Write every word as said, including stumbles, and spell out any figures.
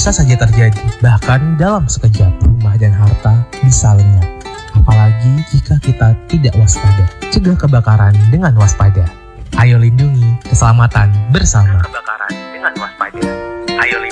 bisa saja terjadi. Bahkan dalam sekejap, rumah dan harta bisa lenyap. Apalagi jika kita tidak waspada. Cegah kebakaran dengan waspada. Ayo lindungi keselamatan bersama. Cegah kebakaran dengan waspada. Ayo lindungi